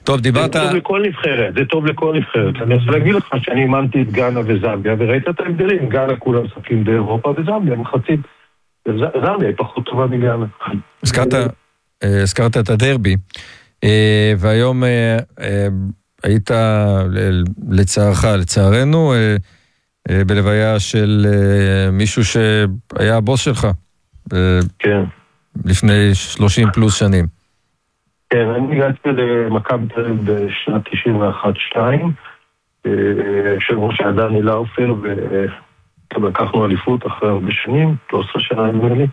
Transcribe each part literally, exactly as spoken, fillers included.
טוב, דיברת... זה טוב לכל נבחרת, זה טוב לכל נבחרת. אני רוצה להגיד לך שאני אימנתי את גאנה וזמביה, וראית את ההבדלים. גאנה כולם משחקים באירופה, וזמביה מחצית. זמביה היא פחות טובה מגאנה. הזכרת את הדרבי, והיום היית לצערך, לצערנו, בלוויה של מישהו שהיה הבוס שלך. כן. לפני שלושים פלוס שנים. כן, אני הגעתי למכבי תל אביב בשנת תשעים ואחת שתיים, של ראש דני לאופר, ולקחנו אליפות אחרי הרבה שנים, שלוש עשרה שנה נדמה לי,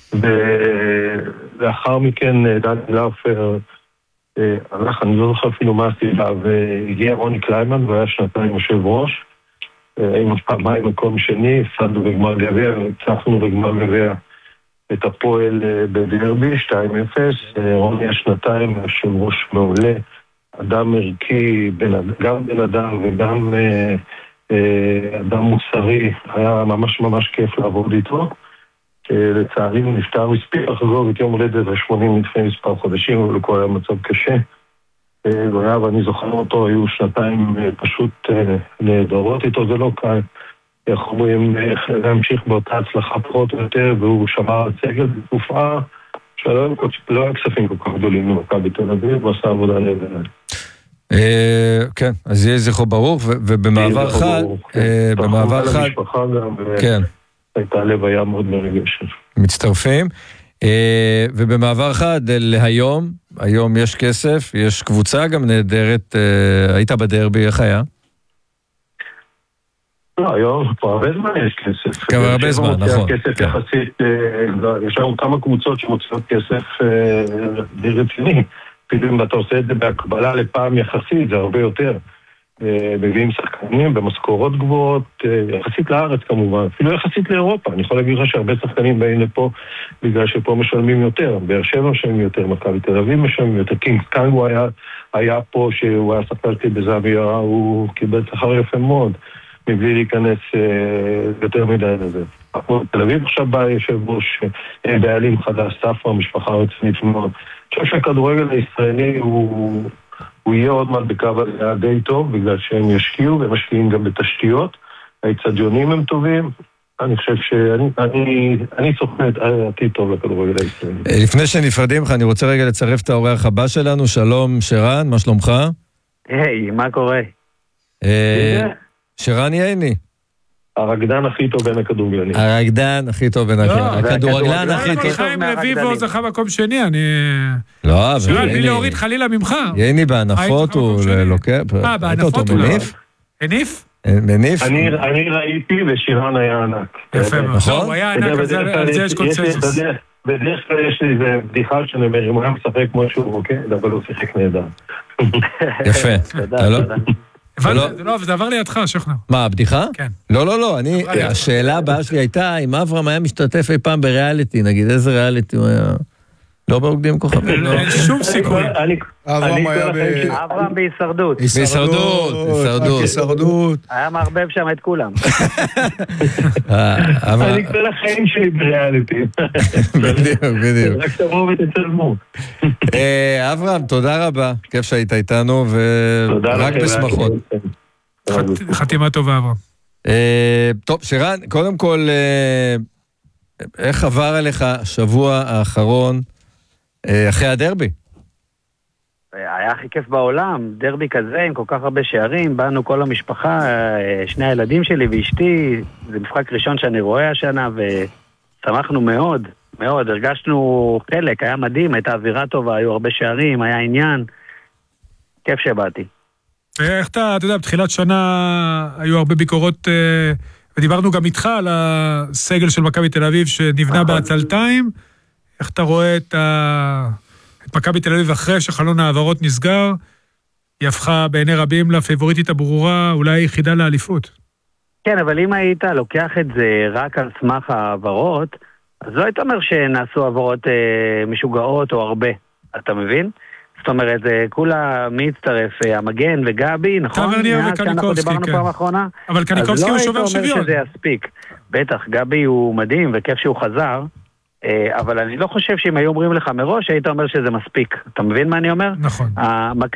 ולאחר מכן דני לאופר הלך, אני לא זוכר אפילו מה הסיבה, והגיע רוני קליימן, והיה שנתיים יושב ראש, עם פעמיים מקום שני, הפסדנו בגמר גביע, והצלחנו בגמר גביע את הפועל בדרבי, שתיים אפס, רוני השנתיים, יושב ראש מעולה, אדם ערכי, גם בן אדם וגם אדם מוסרי, היה ממש ממש כיף לעבוד איתו. לצערי הוא נפטר, הוא הספיק לחזור את יום הולדת ה-שמונים לפני מספר חודשים, אבל הוא היה מצב קשה. ואני זוכר אותו, היו שנתיים פשוט נהדרות איתו, זה לא קל. איך אומרים, להמשיך באותה הצלחה פחות או יותר, והוא שמר על סגל בתקופה שלא היה כספים כל כך גדולים למכבי תל אביב, הוא עשה עבודה נהדרת. כן, אז יהיה זכרו ברוך, ובמעבר חד, במעבר חד, כן. הייתה לוויה מאוד מרגשת. מצטרפים, ובמעבר חד להיום, היום יש כסף, יש קבוצה גם נהדרת, היית בדרבי, איך היה? לא, היום כבר הרבה זמן יש כסף. כבר הרבה זמן, נכון. כסף יחסית, יש לנו כמה קבוצות שמוצאות כסף די רציני. אפילו אם אתה עושה את זה בהקבלה לפעם יחסית, זה הרבה יותר. מביאים שחקנים במשכורות גבוהות, יחסית לארץ כמובן, אפילו יחסית לאירופה. אני יכול להגיד לך שהרבה שחקנים באים לפה בגלל שפה משלמים יותר. באר שבע משלמים יותר, מכבי תל אביב משלמים יותר. קינגס קאנגו היה, היה פה שהוא היה שחקן בזמביה, הוא קיבל שכר יפה מאוד. מבלי להיכנס יותר מדי לזה. תל אביב עכשיו בא יושב ראש בעלים חדש, ספרה, משפחה רצינית מאוד. אני חושב שהכדורגל הישראלי הוא, הוא יהיה עוד מעט בקו די טוב, בגלל שהם ישקיעו, והם משקיעים גם בתשתיות. האצטדיונים הם טובים. אני חושב שאני אני, אני צופה עתיד טוב לכדורגל הישראלי. לפני שנפרדים לך, אני רוצה רגע לצרף את האורח הבא שלנו. שלום, שרן, מה שלומך? היי, מה קורה? שרן ייני. הרקדן הכי טוב בין הכדורגלנים. הרקדן הכי טוב בין הכדורגלן הכי טוב. חיים רביבו זכה מקום שני, אני... לא, שרן, בלי להוריד חלילה ממך. ייני בהנפות הוא לוקח... אה, בהנפות הוא מניף? הניף? מניף? אני ראיתי ושירן היה ענק. יפה מאוד. הוא היה ענק, על זה יש קונצנזוס. בדרך כלל יש לי איזה בדיחה שאני אומר, אם הוא היה משחק כמו שהוא רוקד, אבל הוא שיחק נהדר. יפה. לא, זה עבר לידך, שכנר. מה, הבדיחה? כן. לא, לא, לא, השאלה הבאה שלי הייתה, אם אברהם היה משתתף אי פעם בריאליטי, נגיד, איזה ריאליטי הוא היה... לא ברוקדים כוכבים, לא. אין שום סיכוי. אברהם היה ב... אברהם בהישרדות. בהישרדות, בהישרדות. בהישרדות. היה מערבב שם את כולם. אני כל החיים שלי בריאליטי. בדיוק, בדיוק. רק תבואו ותצלמו. אברהם, תודה רבה. כיף שהיית איתנו, ורק בשמחות. חתימה טובה, אברהם. טוב, שרן, קודם כל, איך עבר עליך השבוע האחרון אחרי הדרבי? היה הכי כיף בעולם, דרבי כזה עם כל כך הרבה שערים, באנו כל המשפחה, שני הילדים שלי ואשתי, זה משחק ראשון שאני רואה השנה ושמחנו מאוד, מאוד, הרגשנו חלק, היה מדהים, הייתה אווירה טובה, היו הרבה שערים, היה עניין, כיף שבאתי. ואיך אתה, אתה יודע, בתחילת שנה היו הרבה ביקורות, ודיברנו גם איתך על הסגל של מכבי תל אביב שנבנה בעצלתיים, איך אתה רואה את ה... את מכבי תל אביב אחרי שחלון העברות נסגר, היא הפכה בעיני רבים לפייבוריטית הברורה, אולי יחידה לאליפות. כן, אבל אם היית לוקח את זה רק על סמך העברות, אז לא היית אומר שנעשו עברות אה, משוגעות או הרבה, אתה מבין? זאת אומרת, זה כולה מי הצטרף, המגן וגבי, נכון? טברניה וקניקובסקי, כן. אבל קניקובסקי הוא שובר שוויון. אז לא היית אומר שזה יספיק. בטח, גבי הוא מדהים וכיף שהוא חזר, אבל אני לא חושב שאם היו אומרים לך מראש, היית אומר שזה מספיק. אתה מבין מה אני אומר? נכון.